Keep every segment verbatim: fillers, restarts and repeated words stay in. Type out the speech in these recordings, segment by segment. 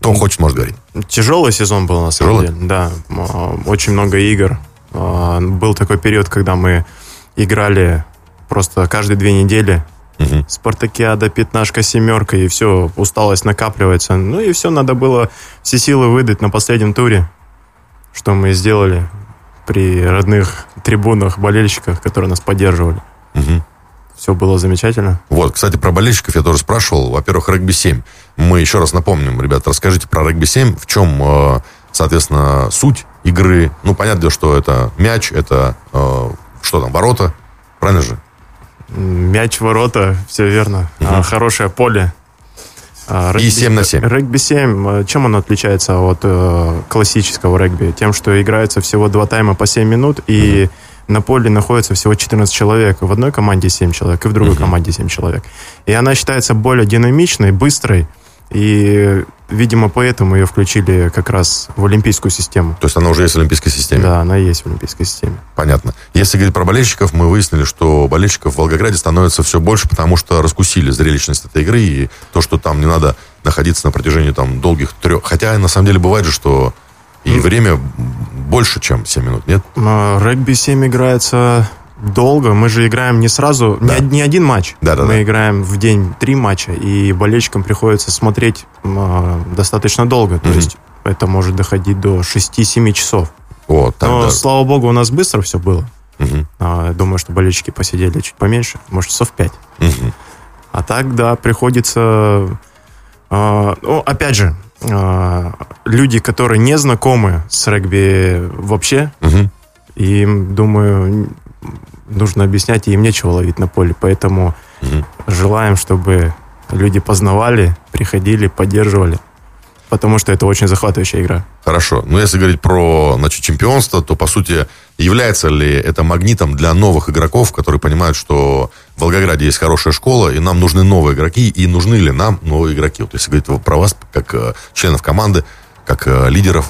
Кто хочет, может говорить. Тяжелый сезон был, на самом деле. Да, очень много игр. Был такой период, когда мы играли просто каждые две недели. Угу. Спартакиада, пятнашка, семерка, и все, усталость накапливается. Ну и все, надо было все силы выдать на последнем туре, что мы сделали при родных трибунах, болельщиках, которые нас поддерживали. Угу. Все было замечательно. Вот, кстати, про болельщиков я тоже спрашивал. Во-первых, регби семь. Мы еще раз напомним, ребят, расскажите про регби семь. В чем, соответственно, суть игры? Ну, понятно, что это мяч, это что там, ворота, правильно же? Мяч, ворота, все верно. Угу. Хорошее поле. Регби, и семь на семь. Регби семь, чем он отличается от э, классического регби? Тем, что играется всего два тайма по семь минут, и угу. на поле находится всего четырнадцать человек. В одной команде семь человек, и в другой угу. команде семь человек. И она считается более динамичной, быстрой, и, видимо, поэтому ее включили как раз в олимпийскую систему. То есть она уже есть в олимпийской системе? Да, она есть в олимпийской системе. Понятно. Если говорить про болельщиков, мы выяснили, что болельщиков в Волгограде становится все больше, потому что раскусили зрелищность этой игры, и то, что там не надо находиться на протяжении там долгих трех... Хотя, на самом деле, бывает же, что и mm. время больше, чем семь минут, нет? Регби семь играется... Долго. Мы же играем не сразу, да. не, не один матч. Да, да, Мы да. играем в день три матча, и болельщикам приходится смотреть э, достаточно долго. Mm-hmm. То есть это может доходить до шести-семи часов. О, так, Но, да. слава богу, у нас быстро все было. Mm-hmm. А, думаю, что болельщики посидели чуть поменьше, может, часов пять. Mm-hmm. А так, да, приходится... Э, ну, опять же, э, люди, которые не знакомы с регби вообще, mm-hmm. им, думаю... нужно объяснять, и им нечего ловить на поле. Поэтому угу. желаем, чтобы люди познавали, приходили, поддерживали. Потому что это очень захватывающая игра. Хорошо. Но если говорить про, значит, чемпионство, то, по сути, является ли это магнитом для новых игроков, которые понимают, что в Волгограде есть хорошая школа, и нам нужны новые игроки, и нужны ли нам новые игроки? Вот если говорить про вас, как членов команды, как лидеров.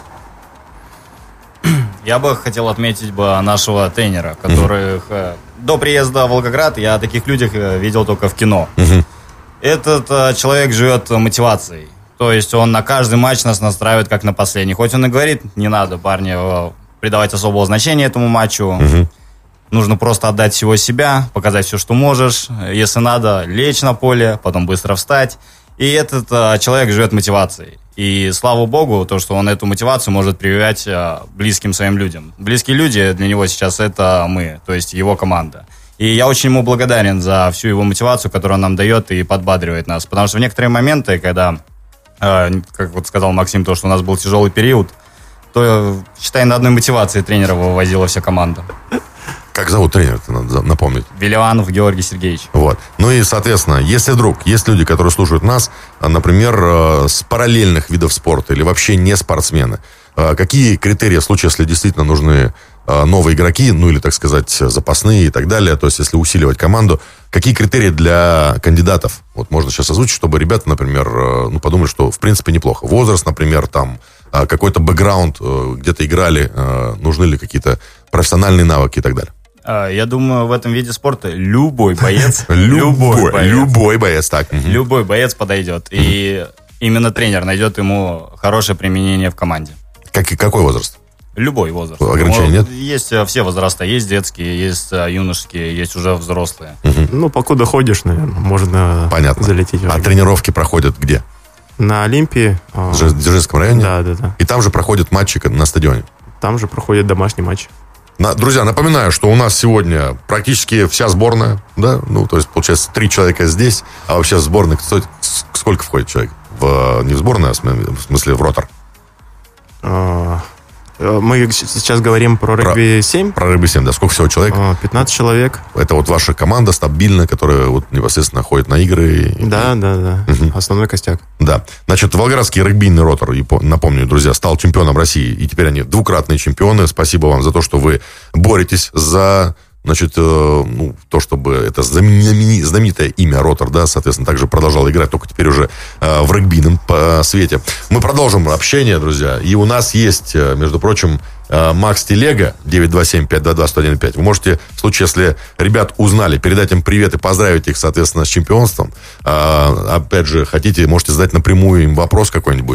Я бы хотел отметить бы нашего тренера, которых mm-hmm. до приезда в Волгоград я о таких людях видел только в кино. Mm-hmm. Этот а, человек живет мотивацией. То есть он на каждый матч нас настраивает как на последний. Хоть он и говорит, не надо, парни, придавать особого значения этому матчу. Mm-hmm. Нужно просто отдать всего себя, показать все, что можешь. Если надо, лечь на поле, потом быстро встать. И этот а, человек живет мотивацией. И слава богу, то, что он эту мотивацию может прививать а, близким своим людям. Близкие люди для него сейчас это мы, то есть его команда. И я очень ему благодарен за всю его мотивацию, которую он нам дает и подбадривает нас. Потому что в некоторые моменты, когда, а, как вот сказал Максим, то, что у нас был тяжелый период, то, считай, на одной мотивации тренера вывозила вся команда. Как зовут тренера, надо напомнить? Веливанов Георгий Сергеевич. Вот. Ну и, соответственно, если вдруг есть люди, которые слушают нас, например, с параллельных видов спорта или вообще не спортсмены, какие критерии в случае, если действительно нужны новые игроки, ну или, так сказать, запасные и так далее, то есть если усиливать команду, какие критерии для кандидатов? Вот можно сейчас озвучить, чтобы ребята, например, ну, подумали, что в принципе неплохо. Возраст, например, там, какой-то бэкграунд, где-то играли, нужны ли какие-то профессиональные навыки и так далее. Я думаю, в этом виде спорта любой боец... Любой боец. Любой боец, так. Любой боец подойдет. И именно тренер найдет ему хорошее применение в команде. Какой возраст? Любой возраст. Ограничений нет? Есть все возраста. Есть детские, есть юношеские, есть уже взрослые. Ну, покуда ходишь, наверное, можно залететь. А тренировки проходят где? На Олимпии. В Дзержинском районе? Да, да, да. И там же проходят матчи на стадионе? Там же проходит домашний матч. Друзья, напоминаю, что у нас сегодня практически вся сборная, да, ну, то есть, получается, три человека здесь, а вообще в сборной сколько входит человек? В, не в сборную, а в смысле в ротор? Мы сейчас говорим про регби семь? Про регби семь, да. Сколько всего человек? пятнадцать человек. Это вот ваша команда стабильная, которая вот непосредственно ходит на игры? Да, да, да. Угу. Основной костяк. Да. Значит, Волгоградский регбийный ротор, напомню, друзья, стал чемпионом России. И теперь они двукратные чемпионы. Спасибо вам за то, что вы боретесь за... Значит, ну, то, чтобы это знаменитое имя ротор, да, соответственно, также продолжал играть, только теперь уже э, в регбийном свете. Мы продолжим общение, друзья. И у нас есть, между прочим, э, Макс Телега, девять два семь пять два два сто один пять. Вы можете, в случае, если ребят узнали, передать им привет и поздравить их, соответственно, с чемпионством. Э, опять же, хотите, можете задать напрямую им вопрос какой-нибудь.